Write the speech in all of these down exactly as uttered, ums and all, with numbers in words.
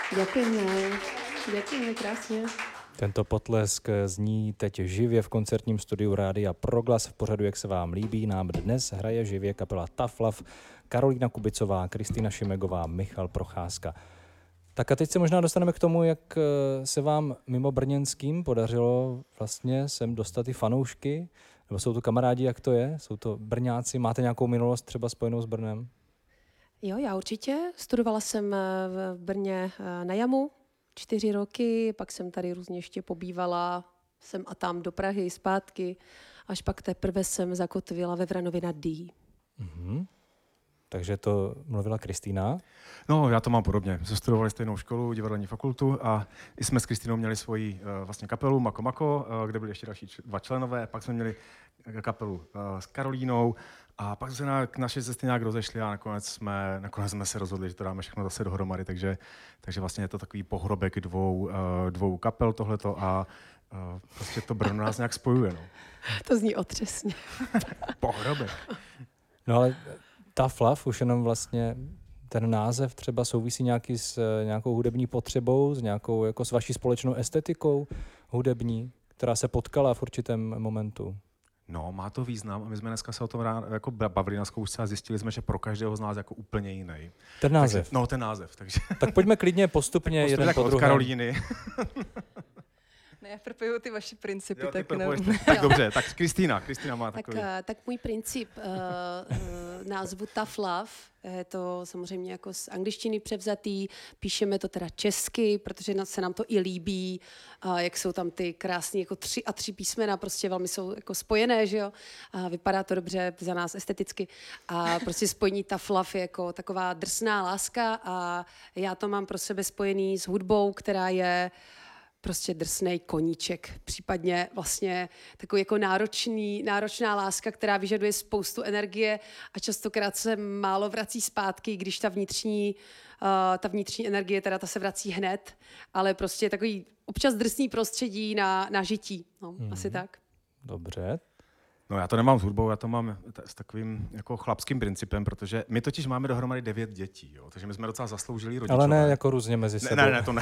Děkujeme. Děkujeme krásně. Tento potlesk zní teď živě v koncertním studiu Rádia Proglas v pořadu Jak se vám líbí. Nám dnes hraje živě kapela Tough Love, Karolína Kubicová, Kristýna Šimegová, Michal Procházka. Tak a teď se možná dostaneme k tomu, jak se vám mimo brněnským podařilo vlastně sem dostat i fanoušky, nebo jsou to kamarádi, jak to je? Jsou to Brňáci? Máte nějakou minulost třeba spojenou s Brnem? Jo, já určitě. Studovala jsem v Brně na JAMu čtyři roky, pak jsem tady různě ještě pobývala, sem a tam do Prahy, zpátky, až pak teprve jsem zakotvila ve Vranově nad Dyjí. Mm-hmm. Takže to mluvila Kristýna? No, já to mám podobně. Studovali stejnou školu, divadelní fakultu a jsme s Kristýnou měli svoji uh, vlastně kapelu Mako Mako, uh, kde byli ještě další č- dva členové, pak jsme měli kapelu uh, s Karolínou a pak se na, naše cesty nějak rozešli a nakonec jsme, nakonec jsme se rozhodli, že to dáme všechno zase dohromady, takže, takže vlastně je to takový pohrobek dvou, uh, dvou kapel tohleto a uh, prostě to Brno nás nějak spojuje. No. To zní otřesně. Pohrobek. No ale Tough Love, už jenom vlastně ten název třeba souvisí nějaký s nějakou hudební potřebou, s nějakou jako s vaší společnou estetikou hudební, která se potkala v určitém momentu. No, má to význam a my jsme dneska se o tom rád, jako bavili na zkoušce a zjistili jsme, že pro každého z nás jako úplně jiný. Ten název. Takže, no, ten název. Takže. Tak pojďme klidně postupně tak jeden postupně po druhém. Od Karolíny. Ne, já propiju ty vaše principy, Jo, ty tak ne. Tak dobře, tak Kristýna, Kristýna má tak, takový. tak můj princip uh, uh, názvu Tough Love, je to samozřejmě jako z angličtiny převzatý, píšeme to teda česky, protože se nám to i líbí, uh, jak jsou tam ty krásné jako tři a tři písmena, prostě velmi jsou jako spojené, že jo, a vypadá to dobře za nás esteticky a prostě spojení Tough Love je jako taková drsná láska a já to mám pro sebe spojený s hudbou, která je prostě drsnej koníček, případně vlastně takový jako náročný, náročná láska, která vyžaduje spoustu energie a častokrát se málo vrací zpátky, když ta vnitřní, uh, ta vnitřní energie, teda ta se vrací hned, ale prostě takový občas drsný prostředí na, na žití, no, hmm. asi tak. Dobře. No já to nemám s hudbou, já to mám t- s takovým jako chlapským principem, protože my totiž máme dohromady devět dětí, jo, takže my jsme docela zasloužilí rodičové. Ale ne jako různě mezi sebou. Ne, ne, ne, to ne.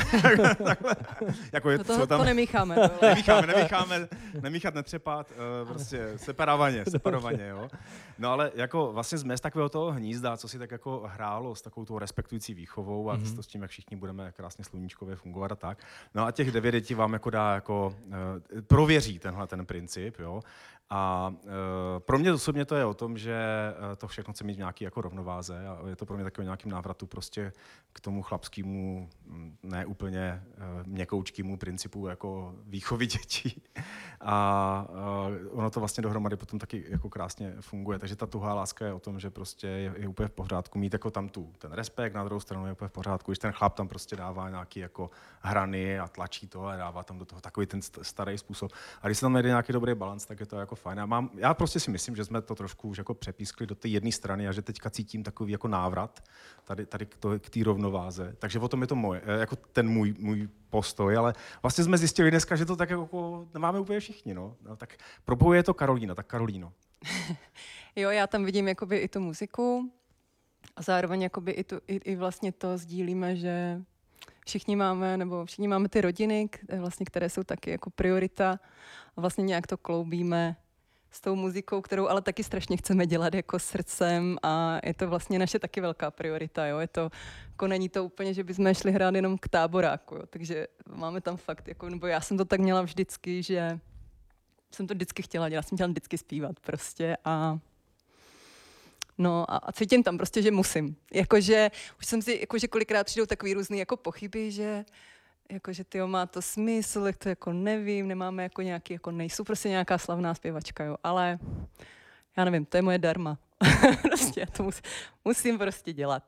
jako je, no to, tam... to nemícháme. nemícháme, nemícháme, nemíchat, netřepat, uh, prostě separovaně, separovaně, jo. No ale jako vlastně z takového toho hnízda, co si tak jako hrálo s takovou tou respektující výchovou a mm-hmm. s tím, jak všichni budeme krásně sluníčkově fungovat a tak. No a těch devět dětí vám jako dá jako uh, prověří tenhle ten princip, jo. A uh, pro mě osobně to je o tom, že uh, to všechno chce mít v nějaký jako rovnováze a je to pro mě takový nějakým návratu prostě k tomu chlapskému, ne úplně uh, měkoučkému principu jako výchovy dětí. A uh, ono to vlastně dohromady potom taky jako krásně funguje. Takže ta tuhá láska je o tom, že prostě je, je úplně v pořádku mít jako tam tu ten respekt, na druhou stranu je úplně v pořádku, když ten chlap tam prostě dává nějaký jako hrany a tlačí to a dává tam do toho takový ten starý způsob. A když se tam najde nějaký dobrý balans, tak je to jako fajn. Já, mám, já prostě si myslím, že jsme to trošku už jako přepískli do té jedné strany a že teďka cítím takový jako návrat tady, tady k té rovnováze. Takže o tom je to moje, jako ten můj, můj postoj, ale vlastně jsme zjistili dneska, že to tak jako nemáme úplně všichni. No. No, tak propojuje to Karolína, tak Karolíno. Jo, já tam vidím jakoby i tu muziku a zároveň jakoby i, tu, i, i vlastně to sdílíme, že všichni máme, nebo všichni máme ty rodiny, vlastně, které jsou taky jako priorita a vlastně nějak to kloubíme s tou muzikou, kterou ale taky strašně chceme dělat jako srdcem a je to vlastně naše taky velká priorita, jo, je to, jako není to úplně, že bychom šli hrát jenom k táboráku, jo, takže máme tam fakt, jako, nebo já jsem to tak měla vždycky, že jsem to vždycky chtěla dělat, jsem chtěla vždycky zpívat prostě a no a, a cítím tam prostě, že musím. Jakože už jsem si, jakože kolikrát přijdou takový různý jako pochyby, že jakože tyjo, má to smysl, jak to jako nevím, nemáme jako nějaký, jako nejsou prostě nějaká slavná zpěvačka, jo, ale já nevím, to je moje dharma. prostě já to mus, musím prostě dělat.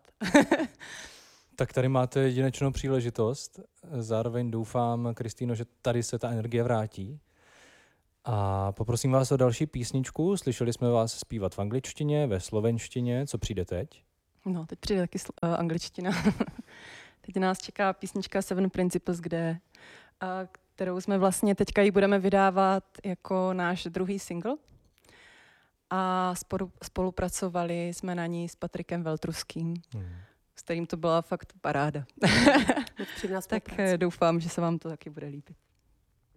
Tak tady máte jedinečnou příležitost. Zároveň doufám, Kristýno, že tady se ta energie vrátí. A poprosím vás o další písničku. Slyšeli jsme vás zpívat v angličtině, ve slovenštině. Co přijde teď? No, teď přijde taky sl- uh, angličtina. Teď nás čeká písnička Seven Principles, kde, uh, kterou jsme vlastně teďka ji budeme vydávat jako náš druhý single. A spolu, spolupracovali jsme na ní s Patrikem Veltruským. Hmm. s kterým to byla fakt paráda. Moc příjemná Tak spolupráce. doufám, že se vám to taky bude líbit.